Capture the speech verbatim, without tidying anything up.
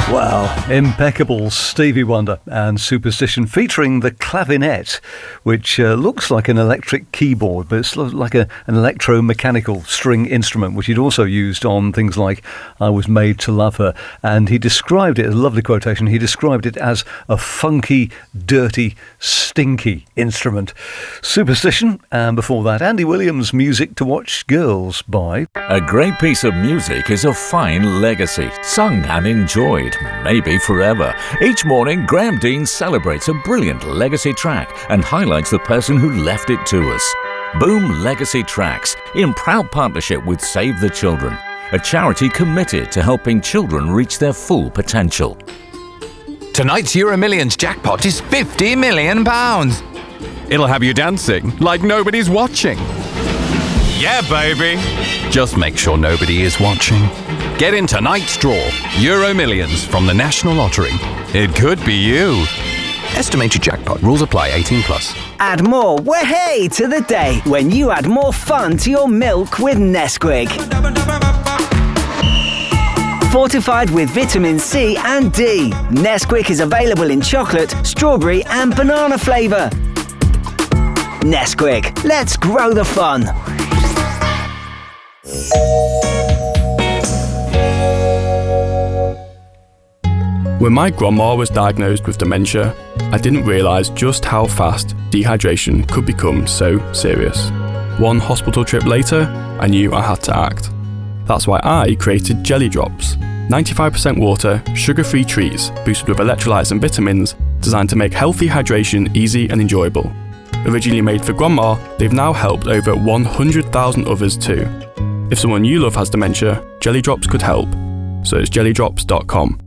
Wow, impeccable Stevie Wonder and Superstition, featuring the clavinet, which uh, looks like an electric keyboard, but it's like a, an electromechanical string instrument, which he'd also used on things like I Was Made to Love Her. And he described it, a lovely quotation, he described it as a funky, dirty, stinky instrument. Superstition, and before that, Andy Williams' Music to Watch Girls by. A great piece of music is a fine legacy, sung and enjoyed, maybe forever. Each morning, Graham Dean celebrates a brilliant legacy track and highlights the person who left it to us. Boom Legacy Tracks, in proud partnership with Save the Children, a charity committed to helping children reach their full potential. Tonight's Euro Millions jackpot is fifty million pounds. It'll have you dancing like nobody's watching. Yeah, baby. Just make sure nobody is watching. Get in tonight's draw. Euro Millions from the National Lottery. It could be you. Estimated jackpot. Rules apply. eighteen plus. Add more way to the day when you add more fun to your milk with Nesquik. Fortified with vitamin C and D, Nesquik is available in chocolate, strawberry and banana flavour. Nesquik, let's grow the fun. When my grandma was diagnosed with dementia, I didn't realise just how fast dehydration could become so serious. One hospital trip later, I knew I had to act. That's why I created Jelly Drops, ninety-five percent water, sugar-free treats boosted with electrolytes and vitamins designed to make healthy hydration easy and enjoyable. Originally made for grandma, they've now helped over one hundred thousand others too. If someone you love has dementia, Jelly Drops could help. So it's jelly drops dot com.